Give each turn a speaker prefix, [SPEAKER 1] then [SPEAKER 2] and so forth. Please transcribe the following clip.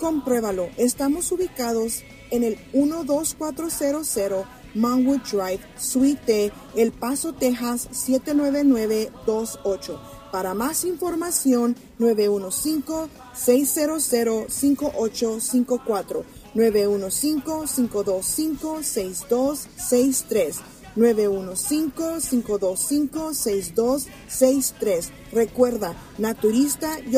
[SPEAKER 1] compruébalo. Estamos ubicados en el 12400 Monwood Drive, Suite D, El Paso, Texas 79928. Para más información, 915-600-5854, 915-525-6263, 915-525-6263. Recuerda, Naturista